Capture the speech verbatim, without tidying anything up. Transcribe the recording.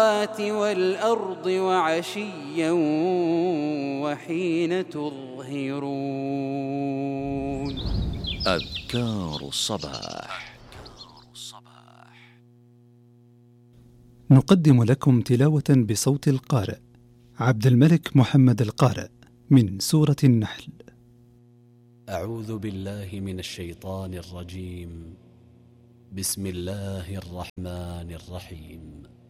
والأرض وعشيا وحين تظهرون. أذكار الصباح. نقدم لكم تلاوة بصوت القارئ عبد الملك محمد القارئ من سورة النحل. أعوذ بالله من الشيطان الرجيم. بسم الله الرحمن الرحيم.